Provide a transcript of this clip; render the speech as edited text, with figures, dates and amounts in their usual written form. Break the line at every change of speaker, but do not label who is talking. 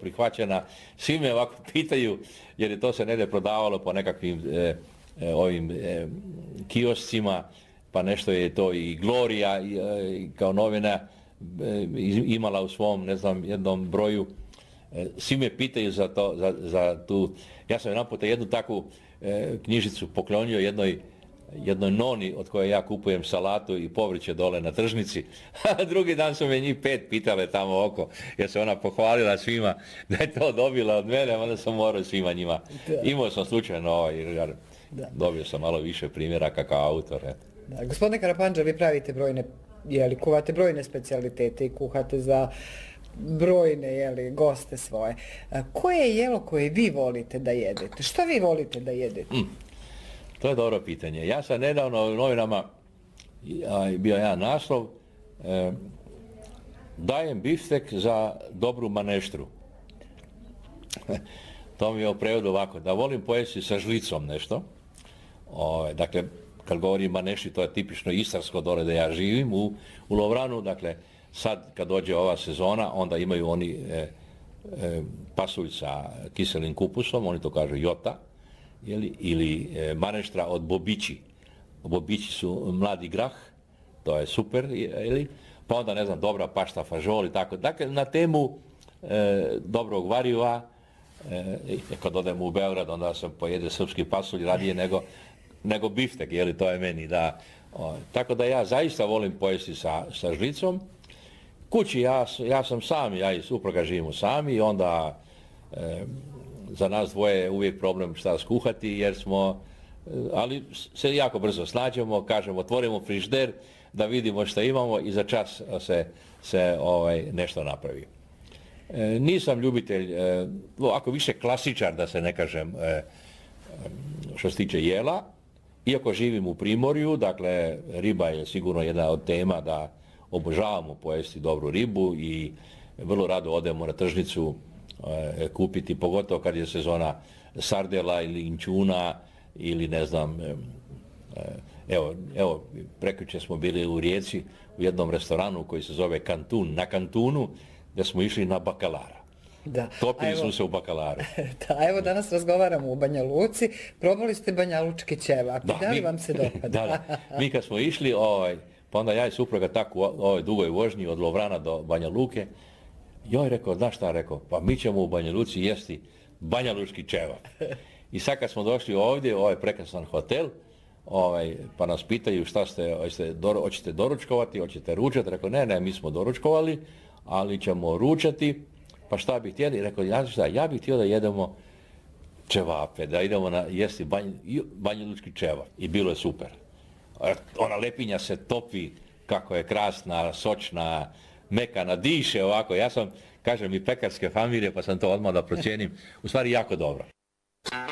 prihvaćena. Svi me ovako pitaju, jer je to se negdje prodavalo po nekakvim ovim kioscima, pa nešto je to i Gloria kao novina imala u svom, ne znam, jednom broju. Svi me pitaju za tu. Ja sam jedan puta jednu takvu knjižicu poklonio jednoj noni od koje ja kupujem salatu i povrće dole na tržnici. A drugi dan su me njih 5 pitale tamo oko, jer se ona pohvalila svima da je to dobila od mene, onda sam morao svima njima. Imao sam slučajno dobio sam malo više primjeraka kao autor.
Da, gospodine Karapandža, vi pravite brojne, kuvate brojne specijalitete i kuhate za brojne goste svoje. Koje je jelo koje vi volite da jedete? Šta vi volite da jedete?
To je dobro pitanje. Ja sam nedavno u novinama bio jedan naslov dajem biftek za dobru maneštru. To mi je u prevodu ovako, da volim pojesti sa žlicom nešto. Dakle, kad govorim maneštri, to je tipično istarsko dole da ja živim u Lovranu. Dakle, sad kad dođe ova sezona, onda imaju oni pasulj sa kiselim kupusom, oni to kažu jota, ili maneštra od bobići. Bobići su mladi grah, to je super, pa onda, ne znam, dobra pašta fažol i tako. Dakle, na temu dobrog variva, kad odem u Beograd, onda sam pojede srpski pasulj radije nego biftek, to je meni, da. Tako da ja zaista volim pojesti sa žlicom. Kući ja sam sam, ja i supruga živimo sami i onda za nas dvoje je uvijek problem šta skuhati jer ali se jako brzo snađemo, kažemo, otvorimo frižider da vidimo šta imamo i za čas se nešto napravi. Nisam ljubitelj, ako više klasičar da se ne kažem što se tiče jela, iako živim u Primorju, dakle riba je sigurno jedna od tema da obožavamo pojesti dobru ribu i vrlo rado odemo na tržnicu kupiti, pogotovo kad je sezona sardela ili inčuna ili ne znam, evo prekjučer smo bili u Rijeci u jednom restoranu koji se zove Kantun, na Kantunu, gdje smo išli na bakalara. Topili smo se u bakalaru.
Da, evo danas razgovaramo u Banja Luci, probali ste banjalučki ćevap, da li vam se dopada?
Da, mi kad smo išli, pa onda ja i supruga tako u ovoj dugoj vožnji od Lovrana do Banja Luke, joj rekao, znaš šta rekao, pa mi ćemo u Banja Luci jesti banjalučki ćevap. I sad kad smo došli ovdje, ovaj prekrasan hotel, pa nas pitaju šta hoćete doručkovati, hoćete ručati, rekao ne, mi smo doručkovali, ali ćemo ručati, pa šta bi htjeli, rekao, ja bih htio da jedemo ćevape, da idemo jesti banjalučki ćevap i bilo je super. Ona lepinja se topi, kako je krasna, sočna, mekana, diše ovako. Ja sam, kažem, i pekarske familije, pa sam to odmah da procijenim, u stvari jako dobro.